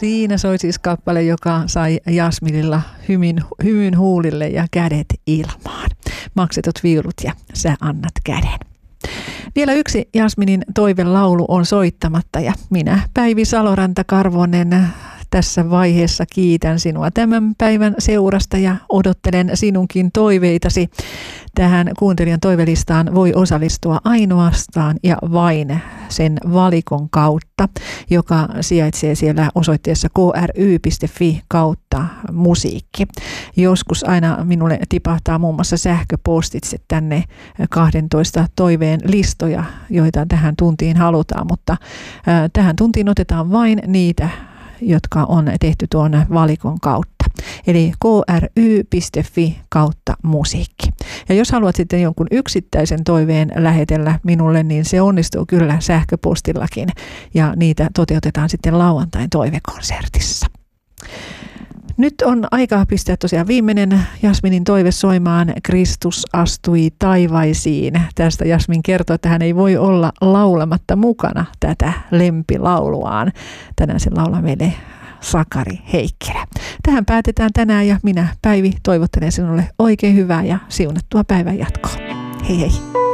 Siinä soi siis kappale, joka sai Jasminilla hymyn huulille ja kädet ilmaan. Maksetut viulut ja sä annat käden. Vielä yksi Jasminin toivelaulu on soittamatta ja minä, Päivi Saloranta-Karvonen, tässä vaiheessa kiitän sinua tämän päivän seurasta ja odottelen sinunkin toiveitasi. Tähän kuuntelijan toivelistaan voi osallistua ainoastaan ja vain sen valikon kautta, joka sijaitsee siellä osoitteessa kry.fi kautta musiikki. Joskus aina minulle tipahtaa muun muassa sähköpostitse tänne 12 toiveen listoja, joita tähän tuntiin halutaan, mutta tähän tuntiin otetaan vain niitä, jotka on tehty tuon valikon kautta. Eli kry.fi kautta musiikki. Ja jos haluat sitten jonkun yksittäisen toiveen lähetellä minulle, niin se onnistuu kyllä sähköpostillakin. Ja niitä toteutetaan sitten lauantain toivekonsertissa. Nyt on aika pistää tosiaan viimeinen Jasminin toive soimaan. Kristus astui taivaisiin. Tästä Jasmin kertoo, että hän ei voi olla laulamatta mukana tätä lempilauluaan. Tänään se laulaa meille Sakari Heikkilä. Tähän päätetään tänään ja minä, Päivi, toivottelen sinulle oikein hyvää ja siunattua päivän jatkoa. Hei hei!